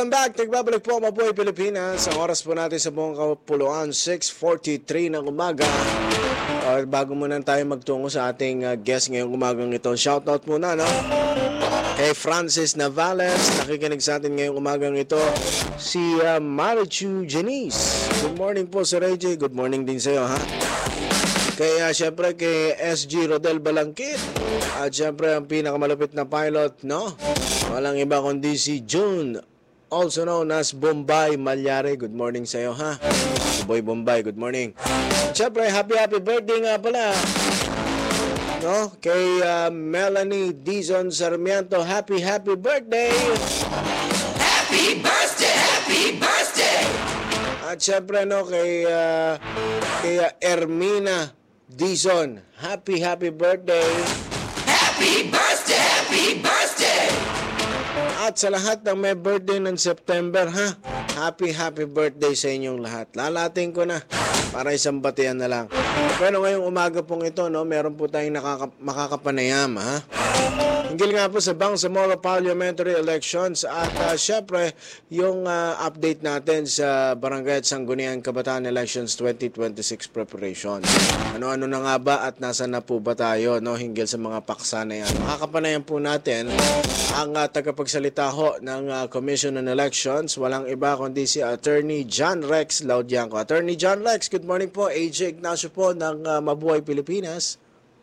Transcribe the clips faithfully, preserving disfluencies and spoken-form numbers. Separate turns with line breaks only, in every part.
Welcome back. Nagbabalik po Mabuhay Pilipinas. Ang oras po natin sa buong kapuluan, six forty-three ng umaga. Uh, bago muna tayo magtungo sa ating uh, guest ngayong umagang ito, shoutout muna, no? Kay Francis Navales, nakikinig sa atin ngayong umagang ito, si uh, Marichu Janice. Good morning po, Sir A J. Good morning din sa iyo, ha? Kaya uh, syempre kay S G Rodel Balangkit. At syempre ang pinakamalupit na pilot, no? Walang iba kundi si June, also known as Bombay Malyari. Good morning sa iyo, ha? Boy Bombay, good morning. Siyempre, happy happy birthday nga pala, no? Kay uh, Melanie Dizon Sarmiento. Happy happy birthday!
Happy birthday! Happy birthday!
At siyempre, no, kay, uh, kay uh, Ermina Dizon. Happy happy birthday!
Happy birthday! Happy birthday!
At sa lahat ng may birthday ng September, ha? Happy, happy birthday sa inyong lahat. Lalating ko na para isang batian na lang. Pero ngayong umaga pong ito, no, meron po tayong nakaka- makakapanayam, ha? Hinggil nga po sa Bangsamoro Parliamentary Elections at uh, syempre yung uh, update natin sa Barangay at Sangguniang Kabataan Elections twenty twenty-six preparation. Ano-ano na nga ba at nasa na po ba tayo, no, hinggil sa mga paksa na yan. Makakapanayam po natin ang uh, tagapagsalita ho ng uh, Commission on Elections. Walang iba kundi si Attorney John Rex Laudianco. Attorney John Rex, good morning po. A J Ignacio po ng uh, Mabuhay Pilipinas.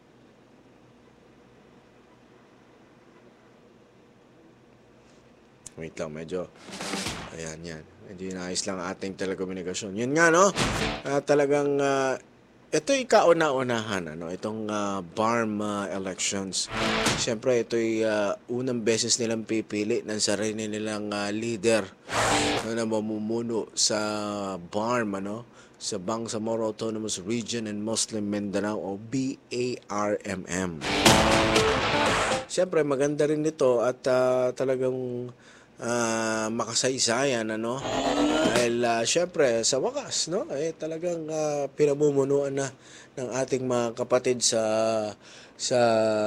Wait lang, medyo, ayan, yan. Medyo inaayos lang ating telekomunikasyon. Yun nga, no? Uh, talagang, uh, ito'y kauna-unahan, ano? Itong uh, B A R M uh, elections. Siyempre, ito'y uh, unang beses nilang pipili ng sarili nilang uh, leader, no, na mamumuno sa B A R M, ano? Sa Bangsamoro Autonomous Region and Muslim Mindanao o B A R M M. Siyempre, maganda rin ito at uh, talagang Uh, makasaysayan, ano, dahil uh, syempre sa wakas, no, eh talagang uh, pinamumunuan na ng ating mga kapatid sa sa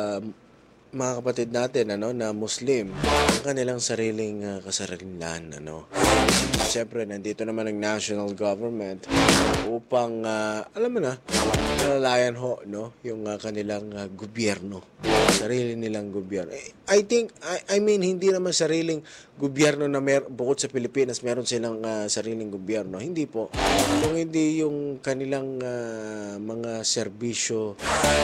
mga kapatid natin, ano, na Muslim ang kanilang sariling uh, kasarilan, ano. Siyempre nandito naman ang national government upang uh, alam mo na, nalalayan ho, no, yung uh, kanilang uh, gobyerno, sarili nilang gobyerno. I think, I, I mean, hindi naman sariling gobyerno na mer bukod sa Pilipinas, meron silang uh, sariling gobyerno. Hindi po. Kung hindi yung kanilang uh, mga serbisyo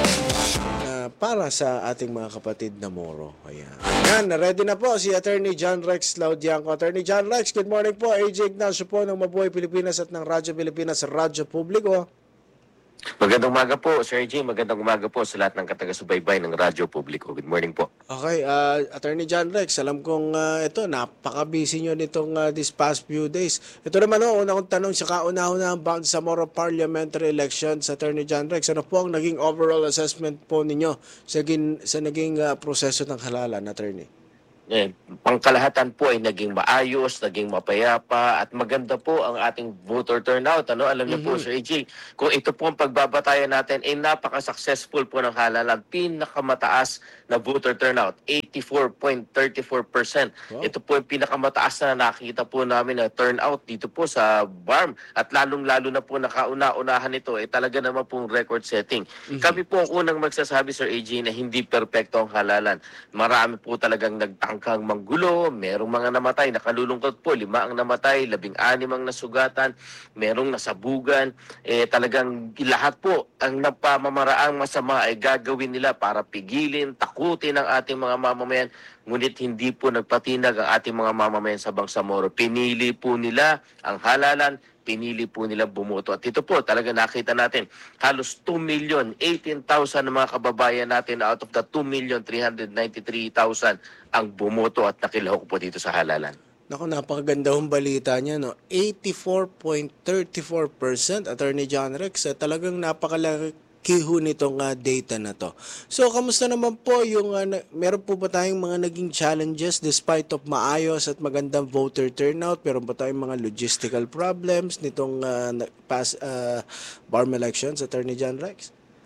na uh, para sa ating mga kapatid na Moro. Ayan. Ayan, ready na po si Attorney John Rex Laudianco. Attorney John Rex, good morning po. A J Ignacio po ng Mabuhay Pilipinas at ng Radyo Pilipinas, Radyo Publiko.
Magandang umaga po, Sir J. Magandang umaga po sa lahat ng kataga-subaybay ng Radyo Publiko. Good morning po.
Okay, uh, Attorney John Rex, alam kong uh, ito, napaka-busy nyo nitong uh, this past few days. Ito naman, oh, una kong tanong sa kauna-una ang Bangsamoro Parliamentary Elections, Attorney John Rex, ano po ang naging overall assessment po ninyo sa, gin, sa naging uh, proseso ng halalan, Attorney?
Eh, pangkalahatan po ay naging maayos, naging mapayapa at maganda po ang ating voter turnout. Ano? Alam niyo mm-hmm. po, Sir A J, kung ito po ang pagbabatayan natin, ay eh, napaka-successful po ng halalan. Pinakamataas na voter turnout, eighty-four point three four percent. Wow. Ito po yung pinakamataas na nakita po namin na turnout dito po sa B A R M. At lalong-lalo na po nakauna-unahan ito, eh, talaga naman pong record setting. Mm-hmm. Kami po ang unang magsasabi, Sir A J, na hindi perpekto ang halalan. Marami po talagang nagtang kang manggulo, merong mga namatay, nakalulungkot po, lima ang namatay, labing anim ang nasugatan, merong nasabugan, eh talagang lahat po ang napamamaraang masama ay gagawin nila para pigilin, takutin ang ating mga mamamayan, ngunit hindi po nagpatinag ang ating mga mamamayan sa Bangsamoro. Pinili po nila ang halalan, pinili po nila bumoto. At ito po, talaga nakita natin, halos two million eighteen thousand ng mga kababayan natin out of the two million three hundred ninety-three thousand ang bumoto at nakilahok po dito sa halalan.
Naku, napakaganda hong balita niya, no? eighty-four point three four percent, Attorney John Rex, eh, talagang napakalaki ho nitong uh, data na to. So, kamusta naman po yung, uh, na, meron po ba tayong mga naging challenges despite of maayos at magandang voter turnout? Meron ba tayong mga logistical problems nitong uh, past uh, B A R M elections, Attorney John Rex?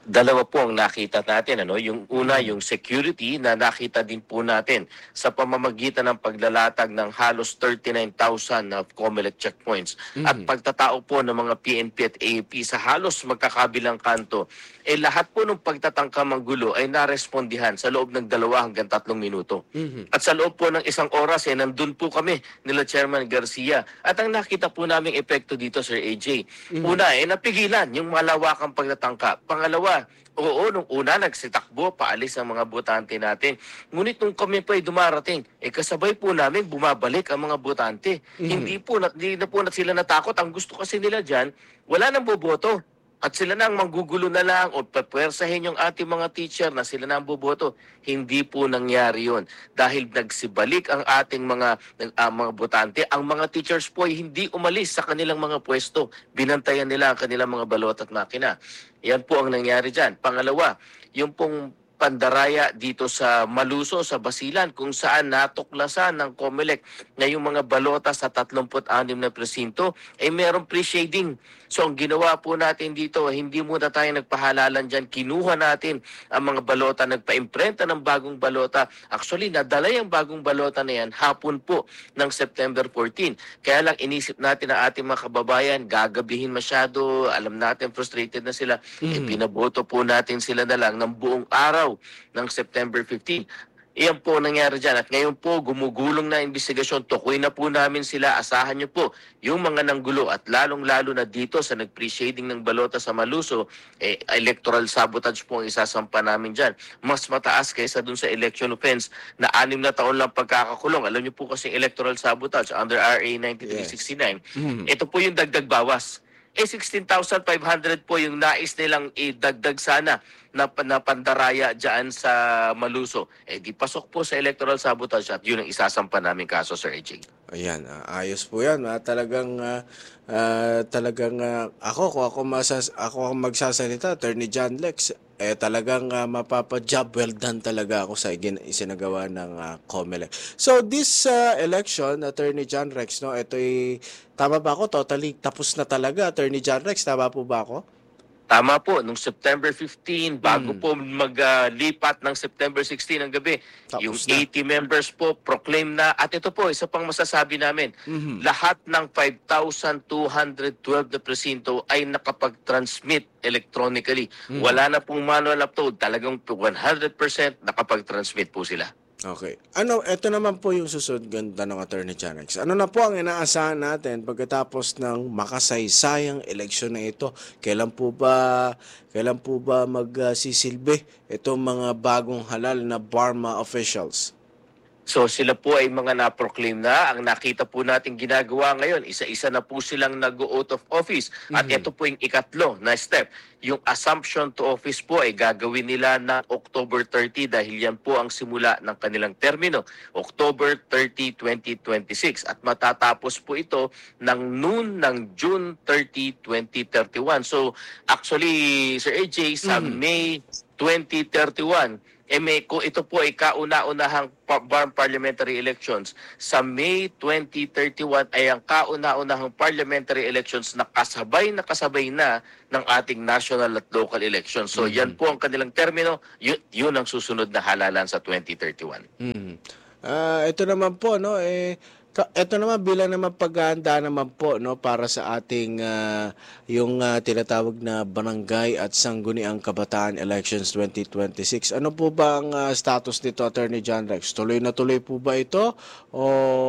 Dalawa po ang nakita natin. Ano? Yung una, yung security na nakita din po natin sa pamamagitan ng paglalatag ng halos thirty-nine thousand na COMELEC checkpoints. At pagtatao po ng mga P N P at A A P sa halos magkakabilang kanto, eh lahat po ng pagtatangka manggulo ay narespondihan sa loob ng dalawa hanggang tatlong minuto. At sa loob po ng isang oras, eh, nandun po kami nila Chairman Garcia. At ang nakita po naming epekto dito, Sir A J, una, eh, napigilan yung malawakang pagtatangka. Pangalawa, oo, nung una nagsitakbo, paalis ang mga botante natin. Ngunit nung kami pa ay dumarating, eh kasabay po namin bumabalik ang mga botante. Hindi po, na, hindi na po na sila natakot. Ang gusto kasi nila dyan, wala nang boboto. At sila nang manggugulo na lang o papwersahin yung ating mga teacher na sila nang boboto. Hindi po nangyari yun. Dahil nagsibalik ang ating mga, uh, mga botante. Ang mga teachers po ay hindi umalis sa kanilang mga pwesto. Binantayan nila ang kanilang mga balot at makina. Yan po ang nangyari dyan. Pangalawa, yung pong pandaraya dito sa Maluso, sa Basilan, kung saan natuklasan ng COMELEC na yung mga balota sa tatlumpu't anim na presinto, ay eh, merong pre-shading. So ang ginawa po natin dito, hindi muna tayo nagpahalalan dyan. Kinuha natin ang mga balota, nagpa-imprenta ng bagong balota. Actually, nadala yung bagong balota na yan hapon po ng September fourteen. Kaya lang inisip natin na ating mga kababayan, gagabihin masyado, alam natin frustrated na sila. Mm-hmm. E, pinaboto po natin sila na lang ng buong araw ng September fifteenth. Iyan po nangyari dyan. At ngayon po, gumugulong na investigasyon. Tukoy na po namin sila. Asahan nyo po yung mga nanggulo. At lalong-lalo na dito sa nag-pre-shading ng balota sa Maluso, eh, electoral sabotage po ang isasampa namin dyan. Mas mataas kaysa dun sa election offense na anim na taon lang pagkakakulong. Alam nyo po kasi electoral sabotage under R A ninety-three sixty-nine. Yes. Mm-hmm. Ito po yung dagdag bawas. Eh, sixteen thousand five hundred po yung nais nilang idagdag sana na, na pandaraya dyan sa Maluso. Eh, di pasok po sa electoral sabotage at yun ang isasampa namin kaso, Sir A J.
Ayan, uh, ayos po yan. Uh, talagang, uh, uh, talagang uh, ako, kung ako, masas ako ang magsasalita, Attorney John Lex, eh talagang uh, mapapa-job well done talaga ako sa isinagawa ng uh, COMELEC. So this uh, election, Attorney John Rex, no, ito'y, tama ba ako? Totally tapos na talaga, Attorney John Rex, tama po ba ako?
Tama po, nung September fifteen, bago hmm. po maglipat uh, ng September sixteen ng gabi, tapos yung na. eighty members po proclaim na, at ito po, isa pang masasabi namin, mm-hmm. lahat ng five thousand two hundred twelve na presinto ay nakapag-transmit electronically. Mm-hmm. Wala na pong manual upload, talagang one hundred percent nakapag-transmit po sila.
Okay. Ano, ito naman po yung susunod ganda ng Attorney Chanex. Ano na po ang inaasahan natin pagkatapos ng makasaysayang eleksyon na ito? Kailan po ba, kailan po ba magsisilbi itong mga bagong halal na Barma officials?
So sila po ay mga na-proclaim na. Ang nakita po natin ginagawa ngayon, isa-isa na po silang nag-oath of office. Mm-hmm. At ito po yung ikatlo na step. Yung assumption to office po ay gagawin nila na October thirtieth dahil yan po ang simula ng kanilang termino. October thirtieth, twenty twenty-six. At matatapos po ito ng noon ng June thirtieth, twenty thirty-one. So actually, Sir A J, sa mm-hmm. May twenty thirty-one, eh may, kung ito po ay kauna-unahang Barm Parliamentary Elections, sa May twenty thirty-one ay ang kauna-unahang parliamentary elections na kasabay na kasabay na ng ating national at local elections. So mm-hmm. yan po ang kanilang termino, yun, yun ang susunod na halalan sa twenty thirty-one.
Mm-hmm. Uh, ito naman po, no, eh, ito naman bilang naman paghahanda naman po, no, para sa ating uh, yung uh, tinatawag na Barangay at Sangguniang Kabataan Elections twenty twenty-six. Ano po ba ang uh, status nito, Attorney John Rex? Tuloy na tuloy po ba ito? O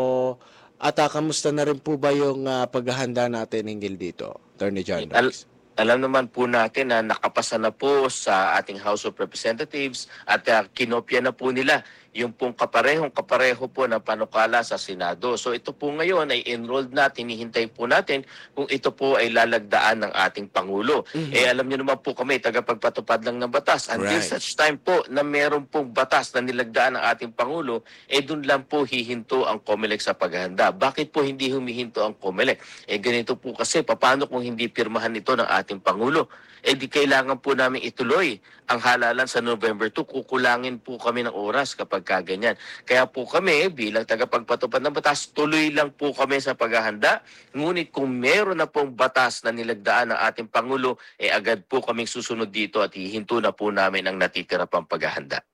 at uh, kamusta na rin po ba yung uh, paghahanda natin hinggil dito, Attorney John Rex?
Al- alam naman po natin na nakapasa na po sa ating House of Representatives at uh, kinopya na po nila yung pong kaparehong kapareho po na panukala sa Senado. So ito po ngayon ay enrolled na, tinihintay po natin kung ito po ay lalagdaan ng ating Pangulo. Mm-hmm. Eh alam niyo naman po kami, tagapagpatupad lang ng batas. Until right. such time po na meron pong batas na nilagdaan ng ating Pangulo, eh dun lang po hihinto ang COMELEC sa paghahanda. Bakit po hindi humihinto ang COMELEC? Eh ganito po kasi, paano kung hindi pirmahan ito ng ating Pangulo? Eh di kailangan po namin ituloy ang halalan sa November two. Kukulangin po kami ng oras kapag magkaganyan. Kaya po kami bilang tagapagpatupad ng batas, tuloy lang po kami sa paghahanda. Ngunit kung meron na pong batas na nilagdaan ng ating Pangulo, eh agad po kaming susunod dito at hihinto na po namin ang natitira pang paghahanda.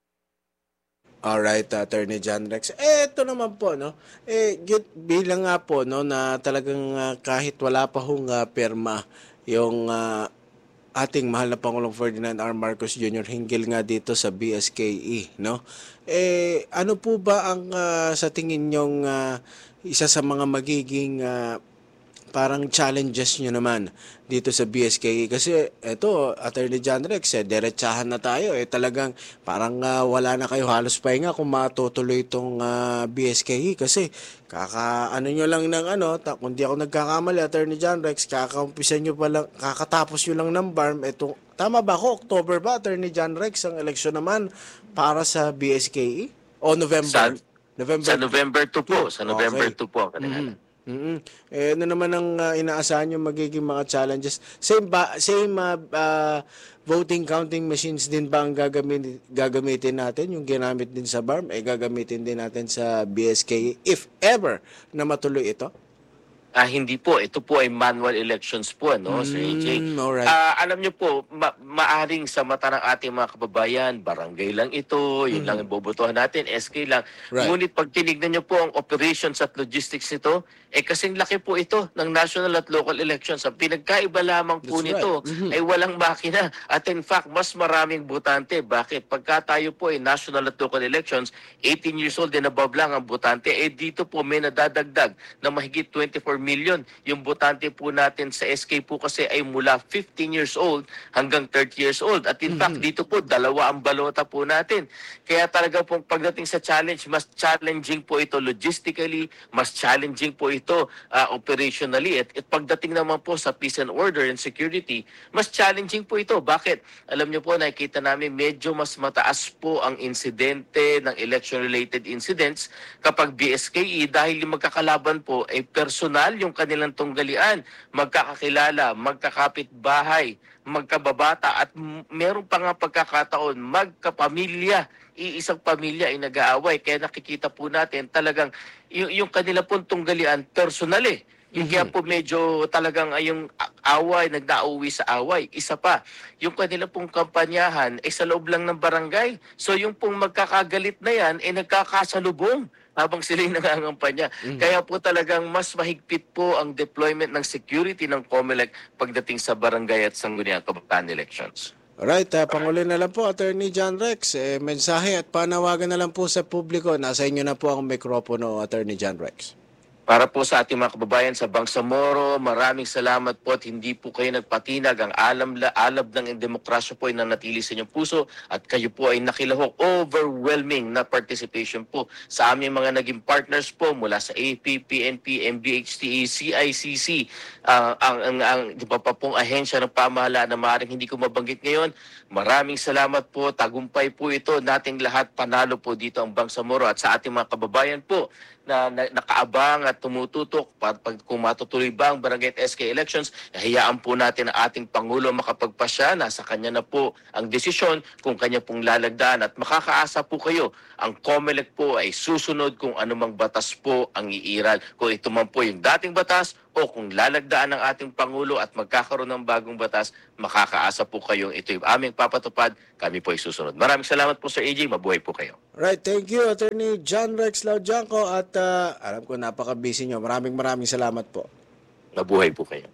Alright, Attorney John Rex. Eh, ito naman po, no? Eh, git- bilang nga po, no, na talagang ah, kahit wala pa hong ah, perma yung ah, ating mahal na Pangulong Ferdinand R. Marcos Junior hinggil nga dito sa B S K E, no? Eh, ano po ba ang ah, sa tingin nyong ah, isa sa mga magiging ah, parang challenges nyo naman dito sa B S K E? Kasi eto, Attorney John Rex, eh, diretsahan na tayo. Eh, talagang parang ah, wala na kayo halos pahinga kung matutuloy itong ah, B S K E. Kasi kaka ano nyo lang ng ano, ta, kung di ako nagkakamali, Attorney John Rex, kakaumpisa nyo pa lang, kakatapos nyo lang ng B A R M. Etong, tama ba ako? October ba, Attorney John Rex, ang eleksyon naman para sa B S K E? O November?
Sa,
November
sa November two po. Sa November
Okay.
two po ang kanila.
Mm-mm. Eh, ano naman ang ah, inaasahan yung magiging mga challenges? Same ba, same ah, ah, voting counting machines din ba ang gagamit, gagamitin natin? Yung ginamit din sa B A R M, eh gagamitin din natin sa B S K E if ever na matuloy ito?
Ah, hindi po. Ito po ay manual elections po, ano, Sir A J.
Mm, alright.
Ah, alam niyo po, ma- maaring sa mata ng ating mga kababayan, barangay lang ito, yun lang ang bobotohan natin, S K lang.
Right.
Ngunit pag tinignan niyo po ang operations at logistics nito, eh kasing laki po ito ng national at local elections. Ang pinagkaiba lamang po
That's
nito
right.
ay walang makina. At in fact, mas maraming botante. Bakit? Pagka tayo po ay national at local elections, eighteen years old and above lang ang botante. Eh dito po may nadadagdag na mahigit twenty-four million. Yung botante po natin sa S K po kasi ay mula fifteen years old hanggang thirty years old. At in fact, dito po dalawa ang balota po natin. Kaya talaga pong pagdating sa challenge, mas challenging po ito logistically, mas challenging po ito uh, operationally. At, at pagdating naman po sa peace and order and security, mas challenging po ito. Bakit? Alam niyo po, nakikita namin medyo mas mataas po ang insidente ng election-related incidents kapag B S K E dahil yung magkakalaban po ay personal yung kanilang tunggalian, magkakakilala, magkakapit-bahay, magkababata at m- meron pa nga pagkakataon magkapamilya, iisang pamilya ay nag-aaway. Kaya nakikita po natin talagang y- yung kanila pong tunggalian personal eh. Yung kaya po medyo talagang ay yung a- away, nagdauwi sa away. Isa pa, yung kanila pong kampanyahan ay sa loob lang ng barangay. So yung pong magkakagalit na yan ay nagkakasalubong habang sila'y nangangampanya. Kaya po talagang mas mahigpit po ang deployment ng security ng COMELEC pagdating sa barangay at sangguniang kabataan elections.
Alright, uh, pangulo na lang po, Attorney John Rex. Eh, mensahe at panawagan na lang po sa publiko. Nasa inyo na po ang mikropono, Attorney John Rex.
Para po sa ating mga kababayan sa Bangsamoro, maraming salamat po at hindi po kayo nagpatinag. Ang alam, alab ng demokrasya po ay nanatili sa inyong puso at kayo po ay nakilahok. Overwhelming na participation po sa aming mga naging partners po mula sa A P, P N P, M B H T A, C I C C, uh, ang, ang, ang di ba pa pong ahensya ng pamahalaan na maaaring hindi ko mabanggit ngayon. Maraming salamat po. Tagumpay po ito. Nating lahat panalo po dito ang Bangsamoro at sa ating mga kababayan po na, na nakaabang at tumututok para pag kung matutuloy ba ang barangay at S K elections, hayaan po natin ang ating Pangulo makapagpasya. Nasa kanya na po ang desisyon kung kanya pong lalagdaan at makakaasa po kayo. Ang COMELEC po ay susunod kung anumang batas po ang iiral. Kung ito man po yung dating batas o kung lalagdaan ng ating Pangulo at magkakaroon ng bagong batas, makakaasa po kayong ito yung aming papatupad. Kami po ay susunod. Maraming salamat po Sir A J. Mabuhay po kayo.
Right, thank you, Attorney John Rex Laudianco. At uh, alam ko napaka-busy nyo. Maraming maraming salamat po.
Mabuhay po kayo.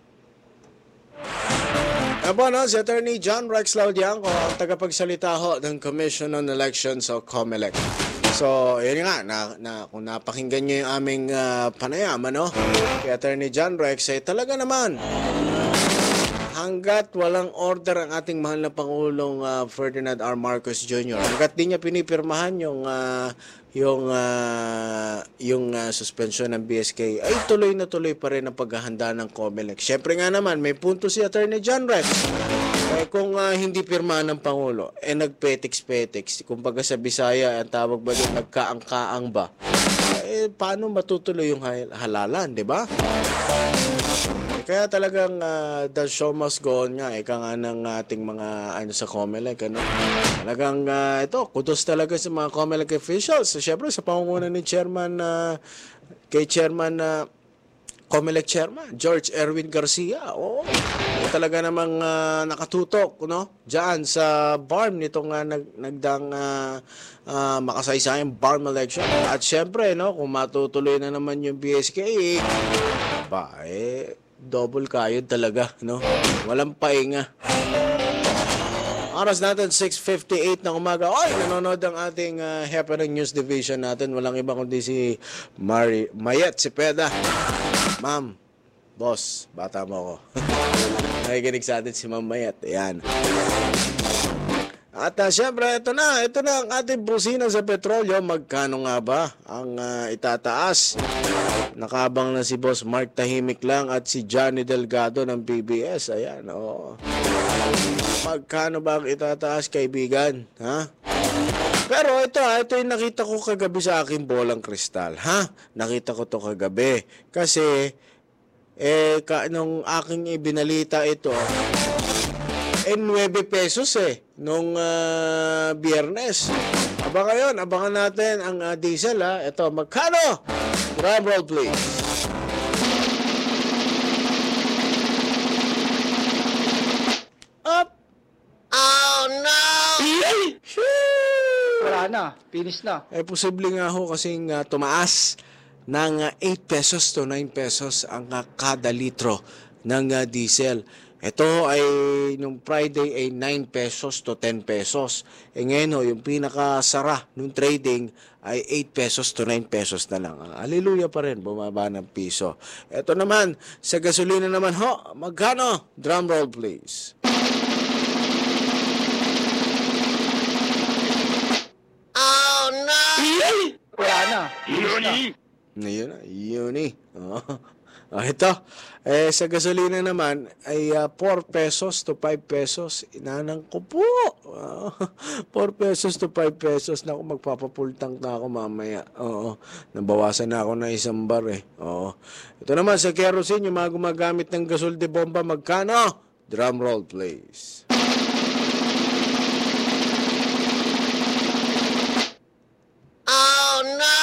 Apo, no, si Attorney John Rex Laudianco, ang tagapagsalita ho ng Commission on Elections o COMELEC. So, yun nga, na, na, kung napakinggan nyo yung aming uh, panayam, ano, kay Attorney John Rex, ay talaga naman, hanggat walang order ang ating mahal na Pangulong uh, Ferdinand R. Marcos Junior, hanggat di niya pinipirmahan yung uh, yung uh, yung uh, suspension ng B S K, ay tuloy na tuloy pa rin ang paghahanda ng COMELEC. Siyempre nga naman, may punto si Attorney John Rex. Eh, kung uh, hindi pirmahan ng Pangulo, eh nagpetix-petix. Kumbaga sa Bisaya, ang tawag ba doon, nagkaang-kaang ba? Eh, eh, paano matutuloy yung hal- halalan, di ba? Kaya talagang uh, the show must go on nga, ika nga ng ating mga ano sa Comelec, ano. Talagang uh, ito, kudos talaga sa mga Comelec officials. So, syempre sa pangunguna ni Chairman uh, kay Chairman uh, Comelec Chairman George Erwin Garcia. Oo. Talaga namang uh, nakatutok, no? Diyan sa barm nitong uh, nag nagdang uh, uh, makasaysayang barm election. At syempre, no, kung matutuloy na naman yung B S K A, ba eh double kayod talaga, no? Walang pahinga. Oras natin, six fifty-eight ng umaga. Oy, nanonood ang ating uh, Happening News Division natin. Walang iba kundi si Mari Mayet Cepeda. Ma'am, boss, bata mo ako. Nakikinig sa atin si Ma'am Mayet. Ayan. At uh, syempre, ito na. Ito na ang ating busina sa petrolyo. Magkano nga ba ang uh, itataas? Nakabang na si Boss Mark Tahimik lang at si Johnny Delgado ng P B S. Ayan, oo. Magkano ba ang itataas, kaibigan? Ha? Pero ito ha, ito yung nakita ko kagabi sa aking bolang kristal. Ha? Nakita ko to kagabi. Kasi, eh, ka, nung aking ibinalita ito, eh, nine pesos eh, nung uh, biyernes. Abangan yun, abangan natin ang uh, diesel ha. Ito, magkano? Drum roll please. Up! Oh no!
Wala na, finish na.
Eh, posible nga ho kasing uh, tumaas ng uh, eight pesos to nine pesos ang uh, kada litro ng uh, diesel. Ito ay nung Friday ay nine pesos to ten pesos. E ngayon ho, yung pinakasara nung trading ay eight pesos to nine pesos na lang. Hallelujah pa rin, bumaba ng piso. Ito naman, sa gasolina naman ho, magkano? Drum roll please. Oh no!
Wala na, finish na.
Yun na, yun eh. Oh. Oh, ito, eh, sa gasolina naman ay uh, four pesos to five pesos. Inanang ko po. Oh, four pesos to five pesos. Naku, magpapapultang na ako mamaya. Oo, nabawasan na ako na isang bar eh. Oo. Ito naman sa kerosene, yung mga gumagamit ng gasol de bomba, magkano? Drum roll please. Oh no!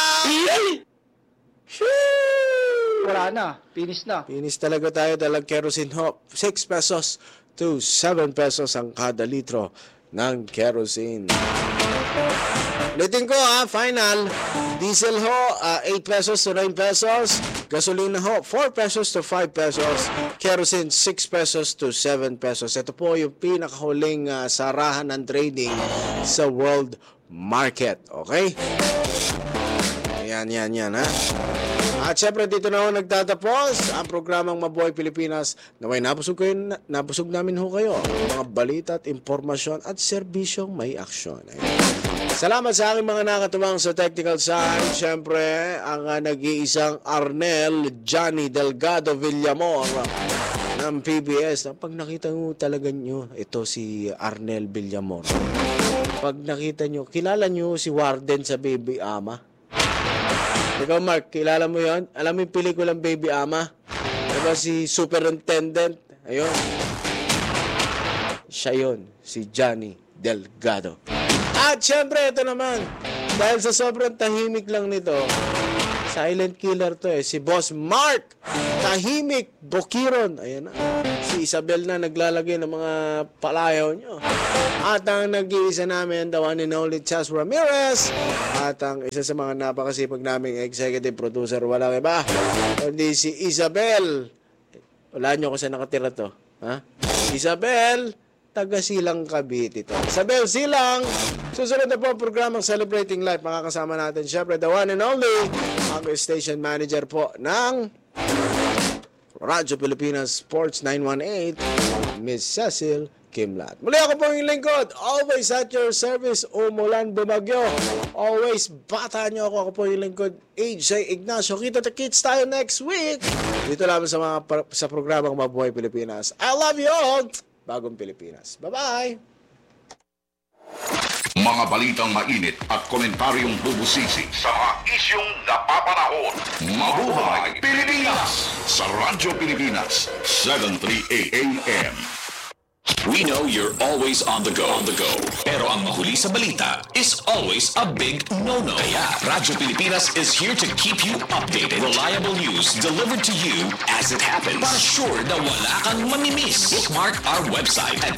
Wala na, finish na.
Finish talaga tayo dahil kerosene ho, six pesos to seven pesos ang kada litro ng kerosene. Ulitin ko ha, final. Diesel ho, uh, eight pesos to nine pesos. Gasolina ho, four pesos to five pesos. Kerosene, six pesos to seven pesos. Ito po yung pinakahuling uh, sarahan ng trading sa world market. Okay? Yan, yan, yan ha. At syempre dito na ako nagtatapos ang programang Mabuhay Pilipinas. Naway nabusog, kayo, nabusog namin ho kayo ang mga balita at impormasyon at serbisyong may aksyon. Ayan. Salamat sa aking mga nakatuwang sa technical side. Syempre ang uh, nag-iisang Arnel Johnny Delgado Villamor ng P B S. Pag nakita nyo talaga nyo, ito si Arnel Villamor. Pag nakita nyo, kilala nyo si Warden sa Baby Ama? Ikaw, Mark, kilala mo yon? Alam mo yung pelikulang Baby Ama? Diba si Superintendent? Ayun. Siya yun, si Johnny Delgado. At syempre, ito naman. Dahil sa sobrang tahimik lang nito, silent killer to eh. Si Boss Mark Tahimik Bokiron. Ayan na. Si Isabel na naglalagay ng mga palayaw nyo. At ang nag-iisa namin, the one and only Chas Ramirez. At ang isa sa mga napakasipag naming executive producer, walang iba, kundi si Isabel. Wala nyo kung saan nakatira to. Ha? Isabel, taga Silang Cavite ito. Isabel Silang, susunod na po ang programang Celebrating Life. Makakasama natin, syempre, the one and only, ang station manager po ng Radyo Pilipinas Sports nine one eight, Miss Cecil Kimlat. Muli ako po yung lingkod, always at your service, umulan, bumagyo. Always, bata nyo ako, ako po yung lingkod, A J Ignacio. Kita the kids tayo next week. Dito lang sa mga sa programang Mabuhay Pilipinas. I love you all. Bagong Pilipinas. Bye-bye.
Mga balitang mainit at komentaryong bubusisi sa mga isyong napapanahon. Mabuhay Pilipinas! Sa Radyo Pilipinas, seven thirty A M.
We know you're always on the go, on the go. Pero ang mahuli sa balita is always a big no-no. Kaya Radyo Pilipinas is here to keep you updated. Reliable news delivered to you as it happens. Para sure na wala kang mamimiss. Bookmark our website at